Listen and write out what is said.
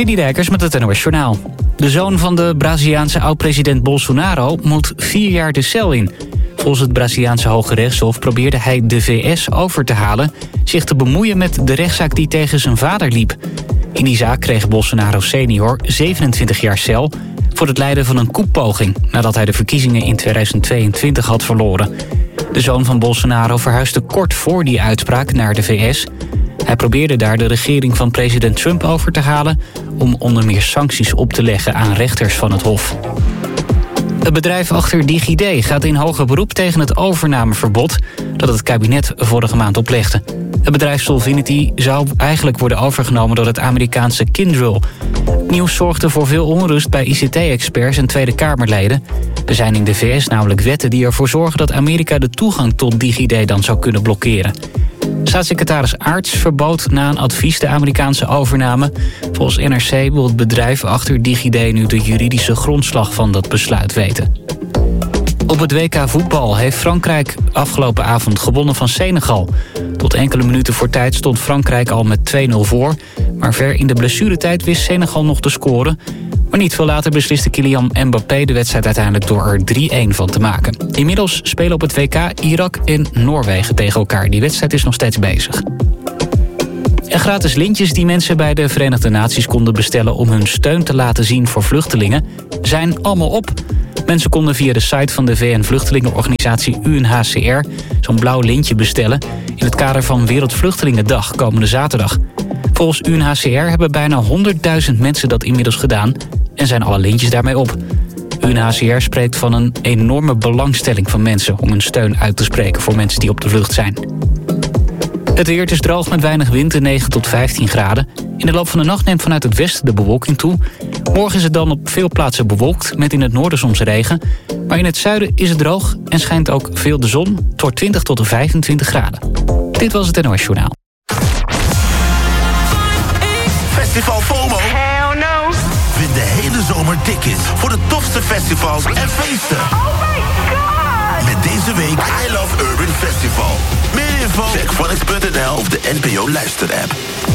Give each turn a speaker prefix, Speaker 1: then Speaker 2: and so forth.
Speaker 1: City Dijkers met het NOS Journaal. De zoon van de Braziliaanse oud-president Bolsonaro moet 4 jaar de cel in. Volgens het Braziliaanse Hoge Rechtshof probeerde hij de VS over te halen zich te bemoeien met de rechtszaak die tegen zijn vader liep. In die zaak kreeg Bolsonaro senior 27 jaar cel voor het leiden van een koepoging nadat hij de verkiezingen in 2022 had verloren. De zoon van Bolsonaro verhuisde kort voor die uitspraak naar de VS. Hij probeerde daar de regering van president Trump over te halen om onder meer sancties op te leggen aan rechters van het Hof. Het bedrijf achter DigiD gaat in hoger beroep tegen het overnameverbod dat het kabinet vorige maand oplegde. Het bedrijf Solvinity zou eigenlijk worden overgenomen door het Amerikaanse Kyndryl. Het nieuws zorgde voor veel onrust bij ICT-experts en Tweede Kamerleden. Er zijn in de VS namelijk wetten die ervoor zorgen dat Amerika de toegang tot DigiD dan zou kunnen blokkeren. Staatssecretaris Aarts verbood na een advies de Amerikaanse overname. Volgens NRC wil het bedrijf achter DigiD nu de juridische grondslag van dat besluit weten. Op het WK voetbal heeft Frankrijk afgelopen avond gewonnen van Senegal. Tot enkele minuten voor tijd stond Frankrijk al met 2-0 voor. Maar ver in de blessuretijd wist Senegal nog te scoren. Maar niet veel later besliste Kylian Mbappé de wedstrijd uiteindelijk door er 3-1 van te maken. Inmiddels spelen op het WK Irak en Noorwegen tegen elkaar. Die wedstrijd is nog steeds bezig. En gratis lintjes die mensen bij de Verenigde Naties konden bestellen om hun steun te laten zien voor vluchtelingen, zijn allemaal op. Mensen konden via de site van de VN-vluchtelingenorganisatie UNHCR zo'n blauw lintje bestellen in het kader van Wereldvluchtelingendag komende zaterdag. Volgens UNHCR hebben bijna 100.000 mensen dat inmiddels gedaan en zijn alle lintjes daarmee op. UNHCR spreekt van een enorme belangstelling van mensen om hun steun uit te spreken voor mensen die op de vlucht zijn. Het weer is droog met weinig wind en 9 tot 15 graden. In de loop van de nacht neemt vanuit het westen de bewolking toe. Morgen is het dan op veel plaatsen bewolkt, met in het noorden soms regen. Maar in het zuiden is het droog en schijnt ook veel de zon. Het wordt 20 tot 25 graden. Dit was het NOS Journaal.
Speaker 2: Festival FOMO?
Speaker 3: Hell no.
Speaker 2: Win de hele zomer tickets voor de tofste festivals en feesten.
Speaker 3: Oh my god.
Speaker 2: Met deze week I Love Urban Festival. Meer info? Check phonics.nl of de NPO Luister-app.